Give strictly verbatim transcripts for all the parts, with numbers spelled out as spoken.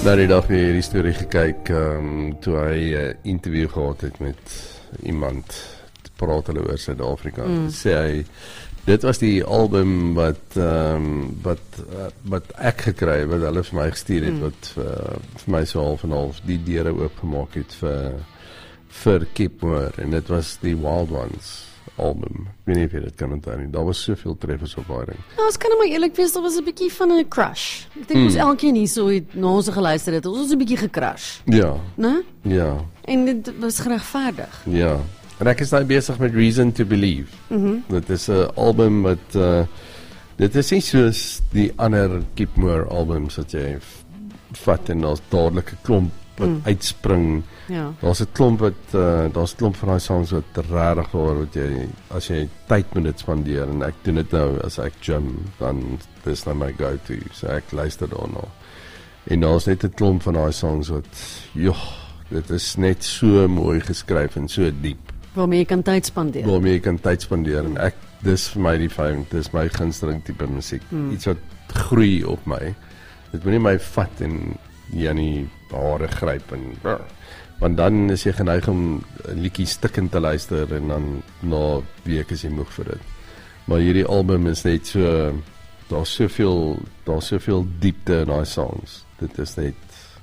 Nou die dag weer die storie gekyk, um, toe hy 'n uh, interview gehad het met iemand, praat hulle oor Suid-Afrika, mm. sê hy, dit was die album wat, um, wat, uh, wat ek gekry, wat hulle vir my gestuur het, mm. wat uh, vir my so half en half die deure oopgemaak het vir, vir Kip Moore, en dit was die Wild Ones album. Ek weet nie of jy dit kan onthou nie. Daar was soveel treffers op daai ding. Nou, ons kan nou maar eerlik wees, daar was 'n bietjie van 'n crush. Ek dink mm. ons elkeen hier so het na ons geluister het, ons was 'n bietjie gecrush. Ja. Né? Ja. En dit was geregverdig. Ja. En ek is nou besig met Reason to Believe. Mm-hmm. Dit is 'n album wat uh, dit is nie soos die ander Kip Moore albums wat jy vat en daar's dadelik 'n klomp wat mm. uitspring. Ja. Daar's 'n klomp wat uh, daar's 'n klomp van daai songs wat regtig waar wat jy as jy tyd met dit spandeer, en ek doen dit nou as ek gym, dan dis nou my go-to, so ek luister daarna. En daar's net 'n klomp van daai songs wat joh, dit is net so mooi geskryf en so diep. Waarmee jy kan tyd spandeer. Waarmee jy kan tyd spandeer, en ek dis vir my die fyn, dis my gunsteling tipe musiek. Hmm. Iets wat groei op my. Dit moenie my vat en Janie hare gryp en brr. Want dan is jy geneig om 'n liedjie stikkend te luister en dan na week is jy moeg vir dit. Maar hierdie album is net so, daar's soveel, daar's soveel diepte in daai songs. Dit is net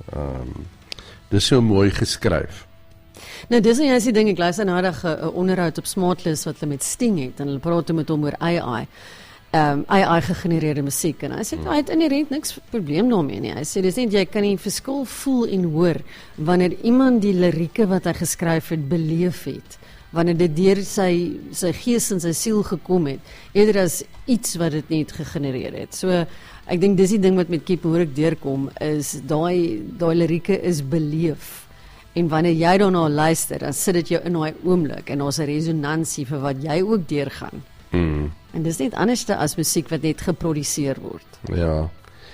um, dis so mooi geskryf. Nou dis nou jy sê ding, ek luister nou 'n onderhoud op Smartless wat hulle met Sting het en hulle praat met hom oor A I. Um, A I gegenereerde musiek, en hy sê, hy het inherent niks probleem daarmee nie. Hy sê, dis net, jy kan die verskil voel en hoor, wanneer iemand die lirieke wat hy geskryf het, beleef het, wanneer dit deur sy, sy gees en sy siel gekom het, eerder as iets wat dit net gegenereer het. So, ek dink dis die ding wat met Kip Moore ek deurkom, is daai, daai lirieke is beleef, en wanneer jy daarna luister, dan sit dit jou in daai oomblik, en daar's 'n resonansie vir wat jy ook deurgaan. Mm. En dis net anderste as musiek wat net geproduseer word. Ja,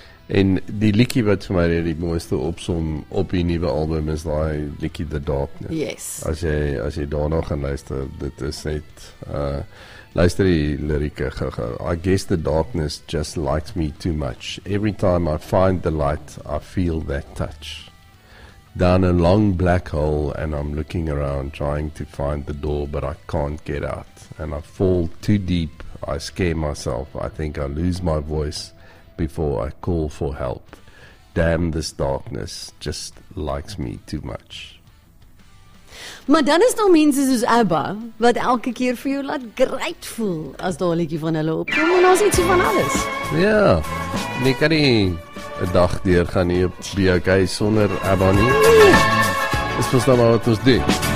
en die liedjie wat vir my die mooiste opsom op die nuwe album is daai liedjie The Darkness. Yes. As jy, as jy daarna gaan luister, dit is net, uh, luister die lirieke, I guess the darkness just likes me too much. Every time I find the light, I feel that touch. Down a long black hole, and I'm looking around trying to find the door, but I can't get out. And I fall too deep, I scare myself, I think I lose my voice before I call for help. Damn, this darkness just likes me too much. Maar dan is daar mense soos ABBA, wat elke keer vir jou laat great voel, as daar 'n liedjie van hulle opkom, en daar's ietsie van alles. Ja, jy kan nie 'n dag deur gaan nie op B O K sonder ABBA nie. Nee. Dis mos nou maar wat ons doen.